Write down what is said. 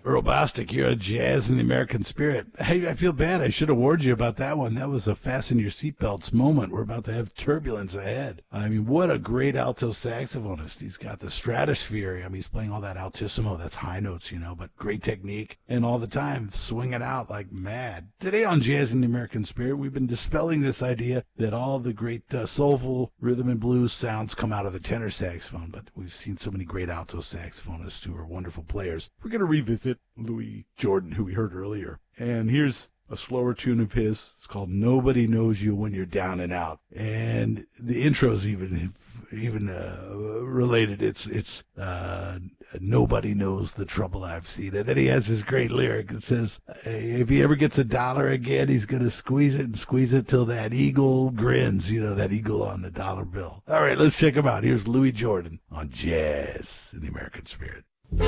Earl Bostic here on Jazz in the American Spirit. Hey, I feel bad. I should have warned you about that one. That was a fasten your seatbelts moment. We're about to have turbulence ahead. I mean, what a great alto saxophonist. He's got the stratosphere. I mean, he's playing all that altissimo. That's high notes, you know, but great technique. And all the time, swinging out like mad. Today on Jazz in the American Spirit, we've been dispelling this idea that all the great soulful rhythm and blues sounds come out of the tenor saxophone, but we've seen so many great alto saxophonists who are wonderful players. We're going to revisit Louis Jordan, who we heard earlier. And here's a slower tune of his. It's called Nobody Knows You When You're Down and Out. And the intro's even related. It's Nobody Knows the Trouble I've Seen. And then he has this great lyric that says, if he ever gets $1 again, he's going to squeeze it till that eagle grins, you know, that eagle on the dollar bill. All right, let's check him out. Here's Louis Jordan on Jazz in the American Spirit.